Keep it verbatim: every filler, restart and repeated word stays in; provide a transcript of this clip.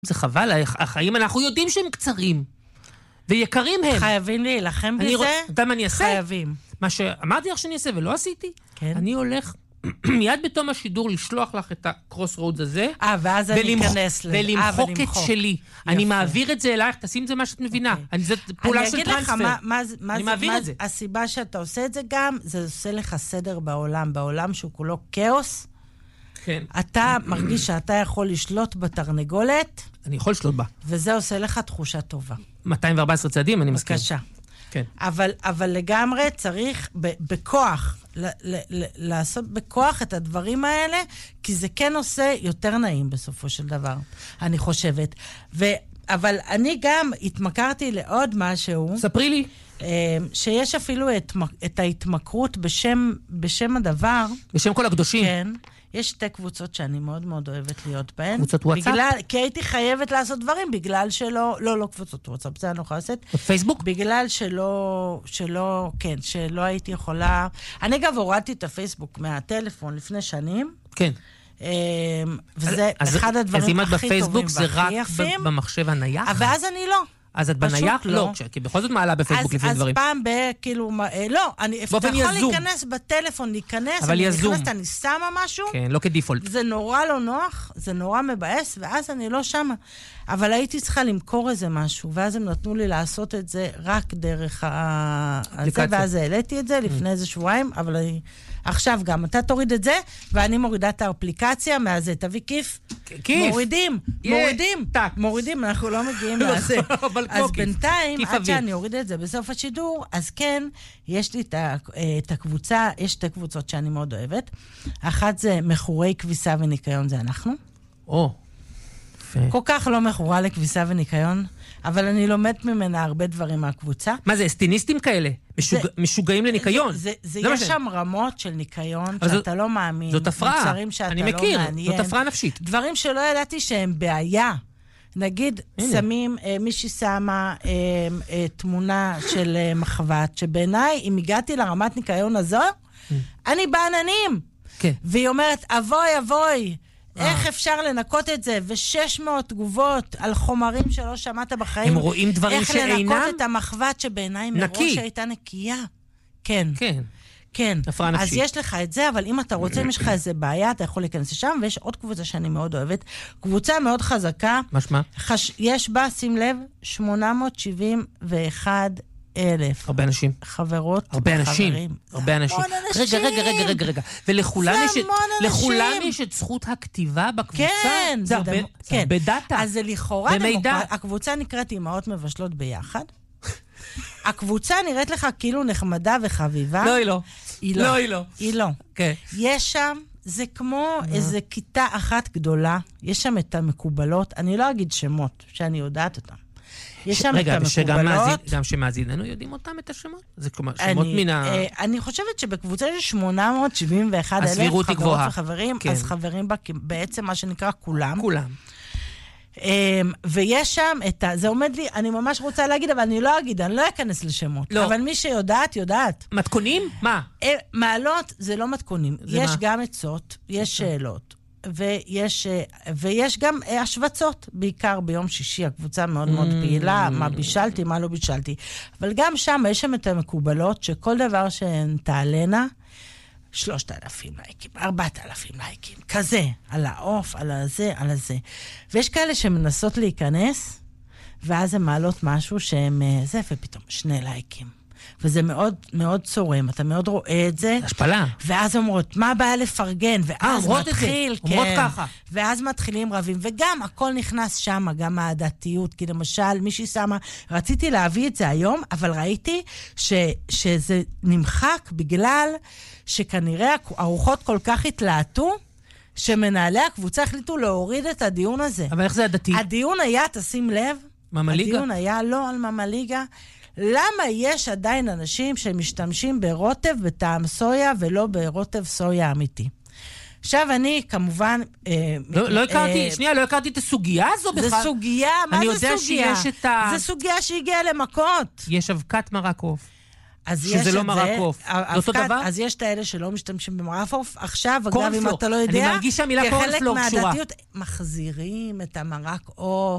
זה חבל, החיים אנחנו יודעים שהם קצרים, ויקרים הם. חייבים להילחם בזה? אתה יודע מה אני אעשה? חייבים. מה שאמרתי לך שאני אעשה ולא עשיתי, כן. אני הולך מיד בתום השידור לשלוח לך את הקרוס רודס הזה, אה, ואז אני אכנס לזה. ולמחוק את שלי. אני מעביר את זה אלייך, תשים את זה מה שאת מבינה. זו פעולה של טרנספר. אני מעביר את זה. הסיבה שאתה עושה את זה גם, זה עושה לך סדר בעולם, בעולם שהוא כולו כאוס. כן. אתה מרגיש שאתה יכול לשלוט בתרנגולת. אני יכול לשלוט בה. וזה עושה לך תחושה טובה. מאתיים וארבע עשרה צעדים, אני מסכים. בבקשה. כן. אבל, אבל לגמרי צריך ב- בכוח, ל- ל- ל- לעשות בכוח את הדברים האלה, כי זה כן עושה יותר נעים בסופו של דבר, אני חושבת. ו- אבל אני גם התמכרתי לעוד משהו. ספרי לי. שיש אפילו את, את ההתמכרות בשם, בשם הדבר. בשם כל הקדושים. כן. יש שתי קבוצות שאני מאוד מאוד אוהבת להיות בהן. קבוצות וואטסאפ? בגלל, כי הייתי חייבת לעשות דברים, בגלל שלא, לא, לא קבוצות וואטסאפ, זה אני לא יכולה לעשות. בפייסבוק? בגלל שלא, שלא, כן, שלא הייתי יכולה. אני גם הורדתי את הפייסבוק מהטלפון לפני שנים. כן. וזה אז, אחד הדברים הכי הכי טובים והכי יפים. אז אם את בפייסבוק זה רק במחשב הנייח? ואז אני לא. אז את בנייח? לא. לא, כי בכל זאת מעלה בפייסבוק לפני דברים. אז פעם ב... כאילו, לא, אתה יכול להיכנס בטלפון, להיכנס, אבל יזום. נכנסת, אני שמה משהו. כן, לא כדיפולט. זה נורא לא נוח, זה נורא מבאס, ואז אני לא שמה. אבל הייתי צריכה למכור איזה משהו, ואז הם נתנו לי לעשות את זה רק דרך ה... זה, ואז העליתי את זה לפני איזה שבועיים, אבל אני... עכשיו גם, אתה תוריד את זה, ואני מורידה את האפליקציה, מהזה, תביא כיף. כיף. מורידים, מורידים. מורידים, אנחנו לא מגיעים לזה. אז בינתיים, עד שאני אוריד את זה בסוף השידור, אז כן, יש לי את הקבוצה, יש שתי קבוצות שאני מאוד אוהבת. אחת זה מכורי כביסה וניקיון, זה אנחנו. או, יפה. כל כך לא מכורה לכביסה וניקיון, אבל אני לומדת ממנה הרבה דברים מהקבוצה. מה זה, אסטיניסטים כאלה? משוגע, זה, משוגעים לניקיון? זה, זה, זה יש שם רמות של ניקיון שאתה זאת, לא מאמין. זאת הפרעה. אני מכיר, לא מעניין. זאת הפרעה נפשית. דברים שלא ידעתי שהם בעיה. נגיד, הנה. שמים, אה, מישהי שמה אה, אה, תמונה של אה, מחבת, שבעיניי, אם הגעתי לרמת ניקיון הזו, אני בעננים. כן. והיא אומרת, אבוי, אבוי, איך אפשר לנקות את זה? ו-שש מאות תגובות על חומרים שלא שמעת בחיים. הם רואים דברים שאינם? איך לנקות את המחבת שבעיניי מראש הייתה נקייה. כן. כן. כן. הפרעה נפשית. אז יש לך את זה, אבל אם אתה רוצה, אם יש לך איזה בעיה, אתה יכול להיכנס לשם, ויש עוד קבוצה שאני מאוד אוהבת. קבוצה מאוד חזקה. משמע? חש... יש בה, שים לב, שמונה מאות שבעים ואחת אלף. הרבה אנשים. חברות. הרבה אנשים. הרבה אנשים. רגע, רגע, רגע, רגע, רגע. ולכולם יש את, לכולם יש את זכות הכתיבה בקבוצה? כן. זה הרבה, דמ... זה הרבה דאטה. אז זה לכאורה דמוקרטיה. הקבוצה נקראת אמהות מבשלות ביחד. הקבוצה נראית לך כאילו נחמדה וחביבה. לא, היא לא. היא לא. לא, היא לא. היא לא. כן. יש שם, זה כמו איזה כיתה אחת גדולה, יש שם את המקובלות, אני לא אגיד שמות, שאני יודעת אותם. יש שם את המקובלות. גם שמאזיננו יודעים אותם את השמות? זה כלומר, שמות מן ה... אני חושבת שבקבוצה יש שמונה מאות שבעים ואחת אלף חברות וחברים, אז חברים בה בעצם מה שנקרא כולם. כולם. ויש שם את ה... זה עומד לי, אני ממש רוצה להגיד, אבל אני לא אגיד, אני לא אכנס לשמות. לא. אבל מי שיודעת, יודעת. מתכונים? מה? מעלות זה לא מתכונים. יש מה? גם עצות, יש שאלות. ויש, ויש גם השווצות, בעיקר ביום שישי, הקבוצה מאוד מאוד פעילה, מה בישלתי, מה לא בישלתי. אבל גם שם, יש שם את המקובלות, שכל דבר שהן תעלנה, שלושת אלפים לייקים, ארבעת אלפים לייקים, כזה, על העוף, על הזה, על הזה. ויש כאלה שמנסות להיכנס, ואז הן מעלות משהו שהן זה, ופתאום שני לייקים. וזה מאוד מאוד צורם, אתה מאוד רואה את זה. השפלה. ואז אומרות, מה הבעיה לפרגן? ואז מתחיל, כן. אומרות ככה. ואז מתחילים רבים, וגם הכל נכנס שם, גם העדתיות, כי למשל, מישהי שמה, רציתי להביא את זה היום, אבל ראיתי ש, שזה נמחק בגלל שכנראה הרוחות כל כך התלהטו, שמנהלי הקבוצה החליטו להוריד את הדיון הזה. אבל איך זה הדתי? הדיון היה, תשים לב, ממליגה? הדיון היה לא על ממליגה, למה יש עדיין אנשים שמשתמשים ברוטב בטעם סויה ולא ברוטב סויה אמיתי? עכשיו אני כמובן... לא הכרתי, שנייה, לא הכרתי את הסוגיה הזו בכלל. זה סוגיה, מה זה סוגיה? אני יודע שיש את ה... זה סוגיה שהגיעה למכות. יש אבקת מרק עוף. שזה לא מרק עוף. זה אותו דבר? אז יש את האלה שלא משתמשים במרק עוף. עכשיו, אגב, אם אתה לא יודע... אני מרגיש שהמילה קורנפלור קשורה. מחזירים את המרק עוף.